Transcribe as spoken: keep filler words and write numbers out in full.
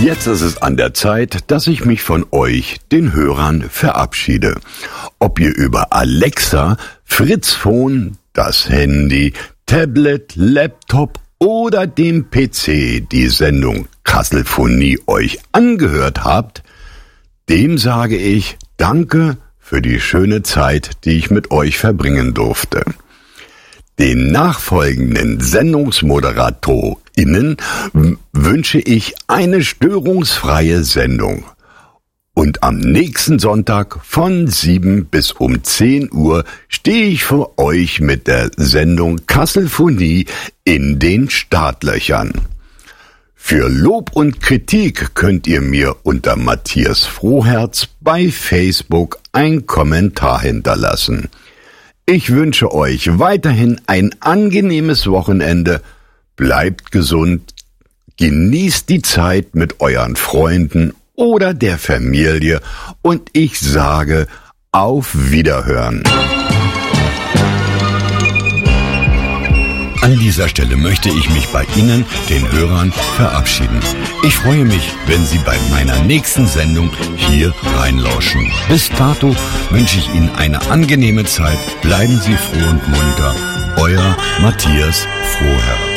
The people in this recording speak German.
Jetzt ist es an der Zeit, dass ich mich von euch, den Hörern, verabschiede. Ob ihr über Alexa, Fritzphone, das Handy, Tablet, Laptop oder dem P C die Sendung Kasselphonie euch angehört habt, dem sage ich Danke für die schöne Zeit, die ich mit euch verbringen durfte. Den nachfolgenden SendungsmoderatorInnen wünsche ich eine störungsfreie Sendung. Und am nächsten Sonntag von sieben bis um zehn Uhr stehe ich für euch mit der Sendung Kasselphonie in den Startlöchern. Für Lob und Kritik könnt ihr mir unter Matthias Froherz bei Facebook einen Kommentar hinterlassen. Ich wünsche euch weiterhin ein angenehmes Wochenende, bleibt gesund, genießt die Zeit mit euren Freunden oder der Familie und ich sage auf Wiederhören. An dieser Stelle möchte ich mich bei Ihnen, den Hörern, verabschieden. Ich freue mich, wenn Sie bei meiner nächsten Sendung hier reinlauschen. Bis dato wünsche ich Ihnen eine angenehme Zeit. Bleiben Sie froh und munter. Euer Matthias Froherz.